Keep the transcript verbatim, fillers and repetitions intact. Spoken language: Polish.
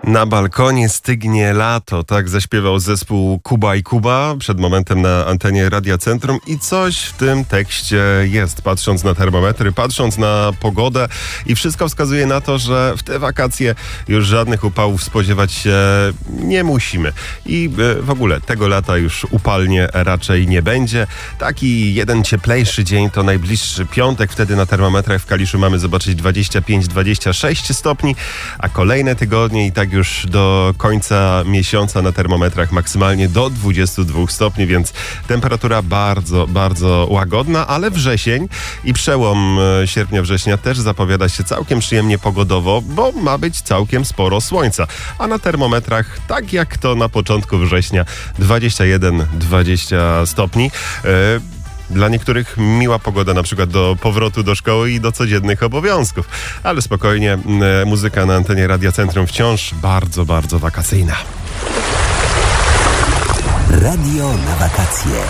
Na balkonie stygnie lato, tak zaśpiewał zespół Kuba i Kuba przed momentem na antenie Radia Centrum i coś w tym tekście jest, patrząc na termometry, patrząc na pogodę i wszystko wskazuje na to, że w te wakacje już żadnych upałów spodziewać się nie musimy. I w ogóle tego lata już upalnie raczej nie będzie. Taki jeden cieplejszy dzień to najbliższy piątek, wtedy na termometrach w Kaliszu mamy zobaczyć dwadzieścia pięć dwadzieścia sześć stopni, a kolejne tygodnie i tak już do końca miesiąca na termometrach maksymalnie do dwudziestu dwóch stopni, więc temperatura bardzo, bardzo łagodna, ale wrzesień i przełom sierpnia-września też zapowiada się całkiem przyjemnie pogodowo, bo ma być całkiem sporo słońca, a na termometrach, tak jak to na początku września, dwadzieścia jeden dwadzieścia stopni. Yy, Dla niektórych miła pogoda na przykład do powrotu do szkoły i do codziennych obowiązków. Ale spokojnie, e, muzyka na antenie Radia Centrum wciąż bardzo, bardzo wakacyjna. Radio na wakacje.